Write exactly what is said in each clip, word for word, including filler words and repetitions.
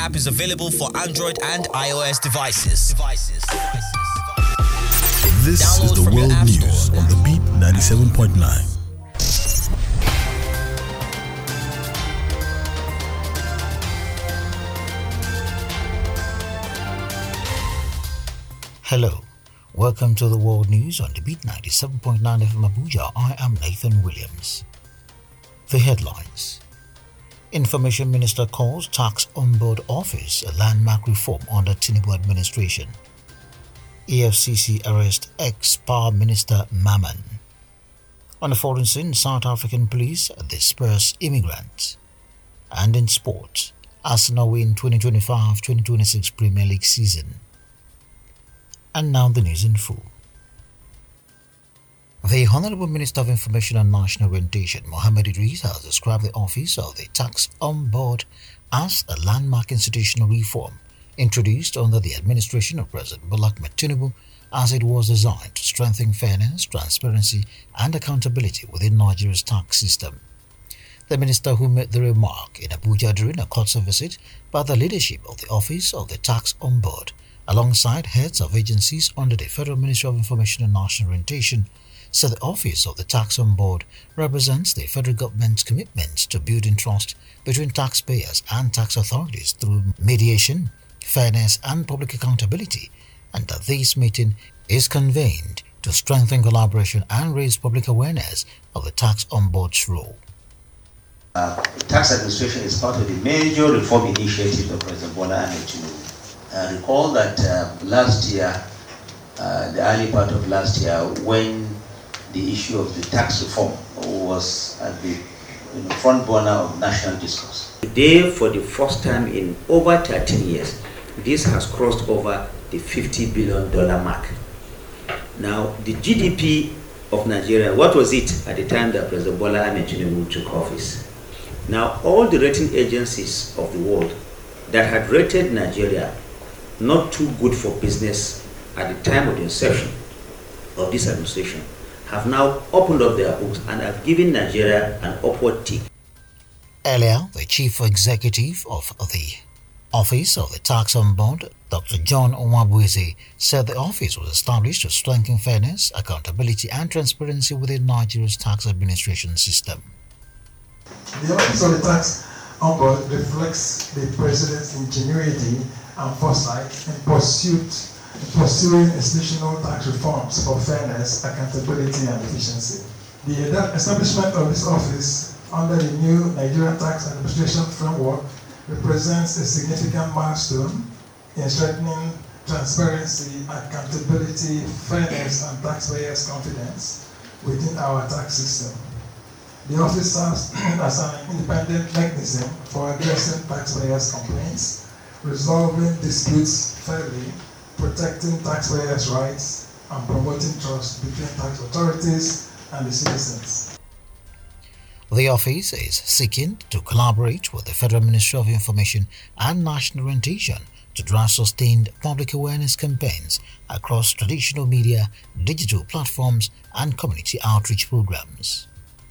app is available for Android and iOS devices. devices. This Download is the from your World App News Store. on the Beat ninety-seven point nine. Hello, welcome to the World News on the Beat ninety-seven point nine F M Abuja. I am Nathan Williams. The headlines. Information Minister calls Tax Ombudsman Office a landmark reform under Tinubu administration. E F C C arrest ex-Power Minister Maman. On the foreign scene, South African police disperse immigrants. And in sport, Arsenal win twenty twenty-five twenty twenty-six Premier League season. And now the news in full. The Honorable Minister of Information and National Orientation, Mohammed Idris, has described the office of the Tax Ombudsman as a landmark institutional reform introduced under the administration of President Bola Ahmed Tinubu, as it was designed to strengthen fairness, transparency and accountability within Nigeria's tax system. The minister, who made the remark in Abuja during a court visit by the leadership of the Office of the Tax Ombudsman, alongside heads of agencies under the Federal Ministry of Information and National Orientation, said the Office of the Tax Ombudsman represents the federal government's commitment to building trust between taxpayers and tax authorities through mediation, fairness and public accountability, and that this meeting is convened to strengthen collaboration and raise public awareness of the Tax Ombudsman's role. Uh, tax administration is part of the major reform initiative of President Bola Ahmed Tinubu. Uh, recall that uh, last year, uh, the early part of last year, when the issue of the tax reform was at the you know, front burner of national discourse. Today, for the first time in over thirteen years, this has crossed over the fifty billion dollars mark. Now, the G D P of Nigeria, what was it at the time that President Bola Ahmed Tinubu took office? Now, all the rating agencies of the world that had rated Nigeria not too good for business at the time of the inception of this administration have now opened up their books and have given Nigeria an upward tick. Earlier, the chief executive of the Office of the Tax Ombudsman, Doctor John Onwabueze, said the office was established to strengthen fairness, accountability and transparency within Nigeria's tax administration system. The Office of the Tax Ombudsman reflects the President's ingenuity and foresight in pursuit in pursuing institutional tax reforms for fairness, accountability and efficiency. The establishment of this office under the new Nigerian Tax Administration Framework represents a significant milestone in strengthening transparency, accountability, fairness and taxpayers' confidence within our tax system. The office serves as an independent mechanism for addressing taxpayers' complaints, resolving disputes fairly, protecting taxpayers' rights, and promoting trust between tax authorities and the citizens. The office is seeking to collaborate with the Federal Ministry of Information and National Orientation to drive sustained public awareness campaigns across traditional media, digital platforms, and community outreach programs.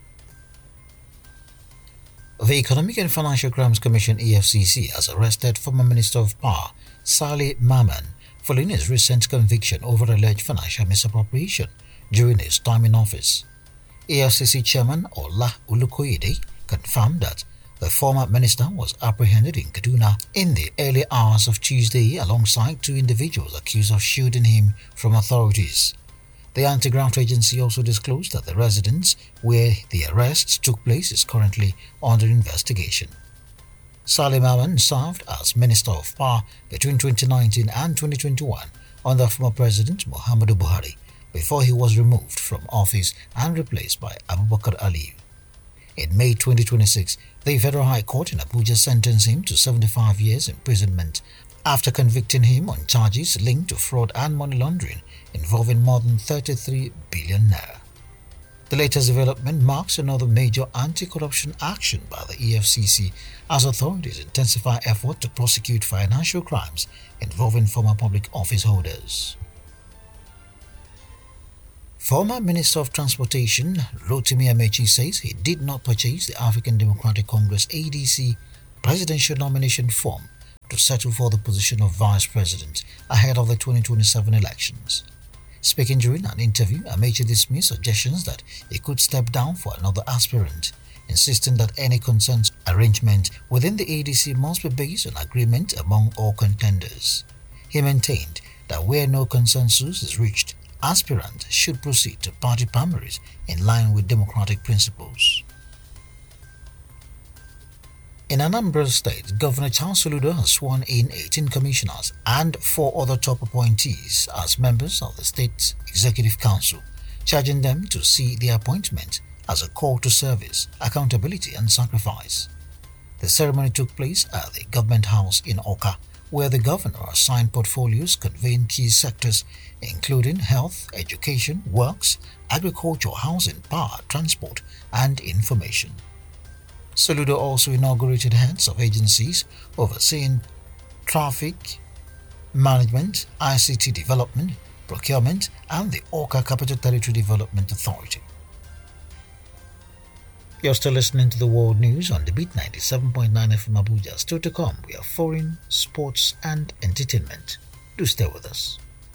The Economic and Financial Crimes Commission (E F C C) has arrested former Minister of Power Saleh Maman following his recent conviction over alleged financial misappropriation during his time in office. E F C C Chairman Ola Olukoyede confirmed that the former minister was apprehended in Kaduna in the early hours of Tuesday alongside two individuals accused of shielding him from authorities. The anti-graft agency also disclosed that the residence where the arrests took place is currently under investigation. Saleh Maman served as Minister of Power between twenty nineteen and twenty twenty-one under former President Muhammadu Buhari before he was removed from office and replaced by Abubakar Aliyu. In May twenty twenty-six, the Federal High Court in Abuja sentenced him to seventy-five years imprisonment after convicting him on charges linked to fraud and money laundering involving more than thirty-three billion naira. The latest development marks another major anti-corruption action by the E F C C as authorities intensify effort to prosecute financial crimes involving former public office holders. Former Minister of Transportation Rotimi Amechi says he did not purchase the African Democratic Congress A D C presidential nomination form to settle for the position of vice president ahead of the twenty twenty-seven elections. Speaking during an interview, Amaechi dismissed suggestions that he could step down for another aspirant, insisting that any consensus arrangement within the A D C must be based on agreement among all contenders. He maintained that where no consensus is reached, aspirants should proceed to party primaries in line with democratic principles. In Anambra State, Governor Charles Soludo has sworn in eighteen commissioners and four other top appointees as members of the State Executive Council, charging them to see their appointment as a call to service, accountability and sacrifice. The ceremony took place at the Government House in Awka, where the governor assigned portfolios conveying key sectors including health, education, works, agriculture, housing, power, transport and information. Soludo also inaugurated heads of agencies overseeing traffic management, I C T development, procurement, and the Awka Capital Territory Development Authority. You're still listening to the World News on the Beat ninety-seven point nine F M Abuja. Still to come, we have foreign, sports, and entertainment. Do stay with us.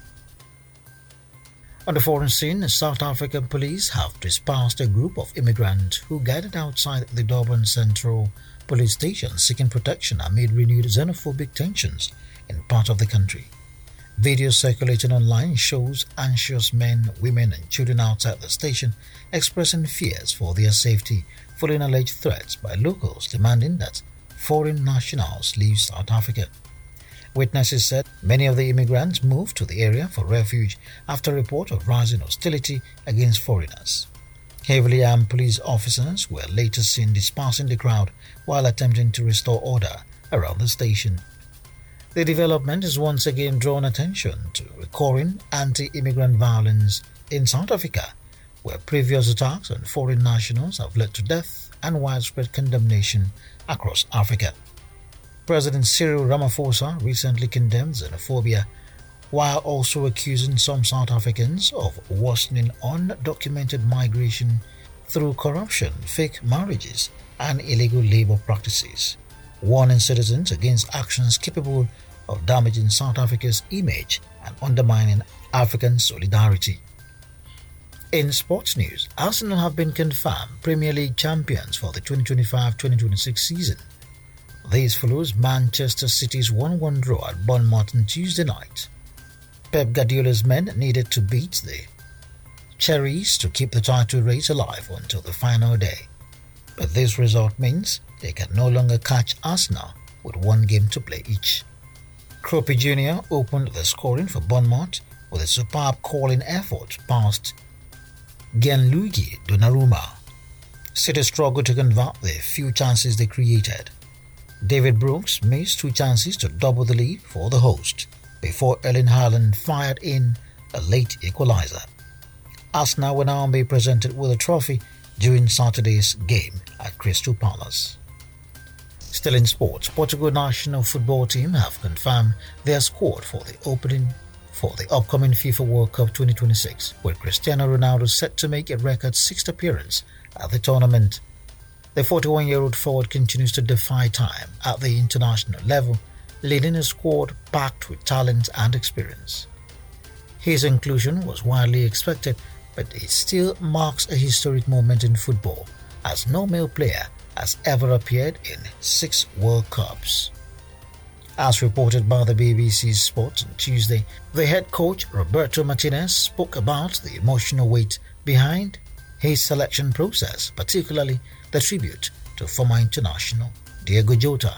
On the foreign scene, South African police have dispersed a group of immigrants who gathered outside the Durban Central Police Station seeking protection amid renewed xenophobic tensions in part of the country. Video circulating online shows anxious men, women and children outside the station expressing fears for their safety following alleged threats by locals demanding that foreign nationals leave South Africa. Witnesses said many of the immigrants moved to the area for refuge after a report of rising hostility against foreigners. Heavily armed police officers were later seen dispersing the crowd while attempting to restore order around the station. The development has once again drawn attention to recurring anti-immigrant violence in South Africa, where previous attacks on foreign nationals have led to death and widespread condemnation across Africa. President Cyril Ramaphosa recently condemned xenophobia, while also accusing some South Africans of worsening undocumented migration through corruption, fake marriages, and illegal labor practices, warning citizens against actions capable of damaging South Africa's image and undermining African solidarity. In sports news, Arsenal have been confirmed Premier League champions for the twenty twenty-five twenty twenty-six season. This follows Manchester City's one one draw at Bournemouth on Tuesday night. Pep Guardiola's men needed to beat the Cherries to keep the title race alive until the final day, but this result means they can no longer catch Arsenal with one game to play each. Kropi Junior opened the scoring for Bournemouth with a superb calling effort past Gianluigi Donnarumma. City struggled to convert the few chances they created. David Brooks missed two chances to double the lead for the host before Erling Haaland fired in a late equalizer. Arsenal will now be presented with a trophy during Saturday's game at Crystal Palace. Still in sports, Portugal national football team have confirmed their squad for the opening for the upcoming FIFA World Cup twenty twenty-six, with Cristiano Ronaldo set to make a record sixth appearance at the tournament. The forty-one-year-old forward continues to defy time at the international level, leading a squad packed with talent and experience. His inclusion was widely expected, but it still marks a historic moment in football, as no male player has ever appeared in six World Cups. As reported by the B B C Sport on Tuesday, the head coach Roberto Martinez spoke about the emotional weight behind his selection process, particularly the tribute to former international Diego Jota.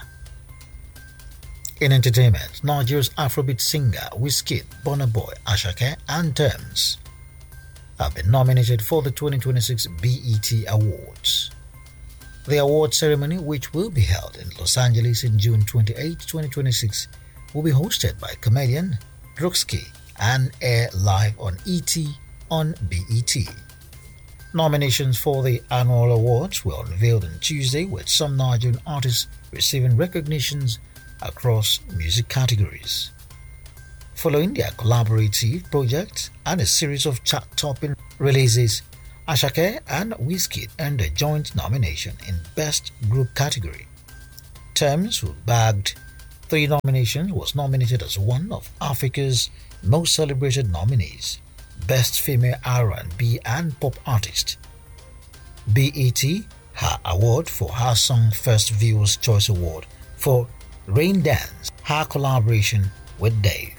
In entertainment, Nigeria's Afrobeat singer Wizkid, Burna Boy, Asake and Tems have been nominated for the twenty twenty-six B E T Awards. The award ceremony, which will be held in Los Angeles in June twenty-eighth, twenty twenty-six, will be hosted by comedian Druxky and air live on E T on B E T. Nominations for the annual awards were unveiled on Tuesday, with some Nigerian artists receiving recognitions across music categories. Following their collaborative project and a series of chart-topping releases, Asake and Wizkid earned a joint nomination in Best Group category. Tems, who bagged three nominations, was nominated as one of Africa's most celebrated nominees, Best Female R and B and Pop Artist. B E T, her award for her song First Viewers' Choice Award for Rain Dance, her collaboration with Dave.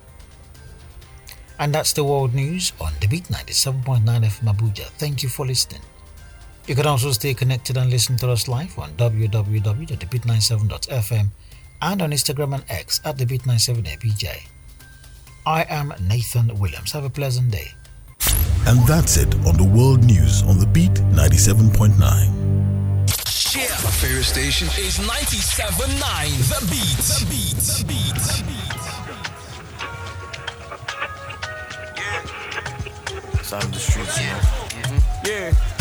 And that's the world news on The Beat ninety-seven point nine F M Abuja. Thank you for listening. You can also stay connected and listen to us live on w w w dot the beat ninety-seven dot f m and on Instagram and X at The Beat ninety-seven A B J. I am Nathan Williams. Have a pleasant day. And that's it on the world news on The Beat ninety-seven point nine. Yeah. My favorite station is ninety-seven point nine The Beat. The Beat. The Beat. The Beat. It's out in the streets, you know? Yeah.